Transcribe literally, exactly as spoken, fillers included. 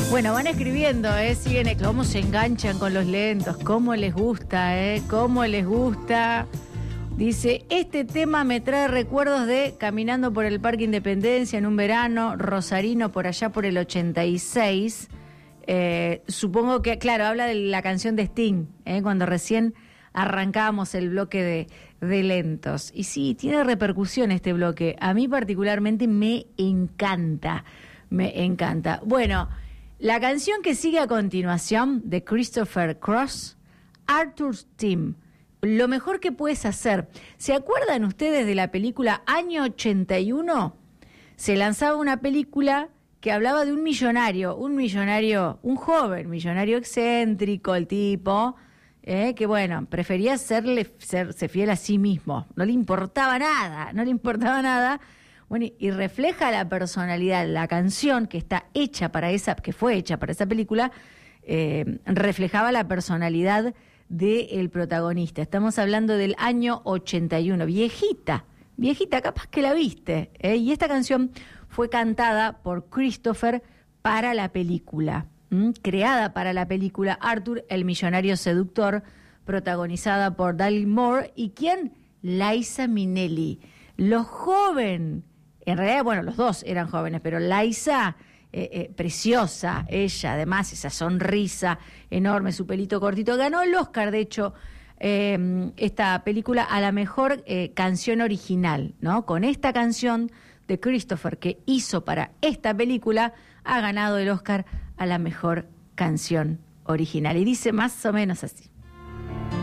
Bueno, van escribiendo, ¿eh? Siguen, cómo se enganchan con los lentos, cómo les gusta, ¿eh? Cómo les gusta. Dice, este tema me trae recuerdos de caminando por el Parque Independencia en un verano, rosarino por allá por el ochenta y seis. Eh, supongo que, claro, habla de la canción de Sting, ¿eh? Cuando recién arrancábamos el bloque de, de lentos. Y sí, tiene repercusión este bloque. A mí particularmente me encanta, me encanta. Bueno, la canción que sigue a continuación de Christopher Cross, Arthur's Theme. Lo mejor que puedes hacer. ¿Se acuerdan ustedes de la película Año ochenta y uno? Se lanzaba una película que hablaba de un millonario, un millonario, un joven millonario excéntrico, el tipo, eh, que bueno, prefería serle, serse fiel a sí mismo. No le importaba nada, no le importaba nada. Bueno, y, y refleja la personalidad, la canción que está hecha para esa, que fue hecha para esa película, eh, reflejaba la personalidad del protagonista. Estamos hablando del año ochenta y uno, viejita, viejita, capaz que la viste, ¿eh? Y esta canción fue cantada por Christopher para la película, ¿m? creada para la película Arthur, el millonario seductor, protagonizada por Dudley Moore, ¿y quién? Liza Minnelli, lo joven, en realidad, bueno, los dos eran jóvenes, pero Liza... Eh, eh, preciosa, ella, además, esa sonrisa enorme, su pelito cortito, ganó el Oscar, de hecho, eh, esta película a la mejor eh, canción original, ¿no? Con esta canción de Christopher que hizo para esta película, ha ganado el Oscar a la mejor canción original. Y dice más o menos así.